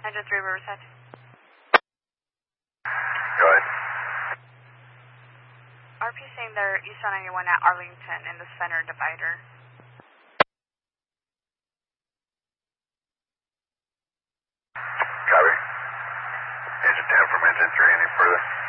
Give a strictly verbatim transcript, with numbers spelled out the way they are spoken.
Engine three, Riverside. Go ahead. R P saying they're east on ninety-one at Arlington in the center divider. Copy. Engine ten from engine three, any further?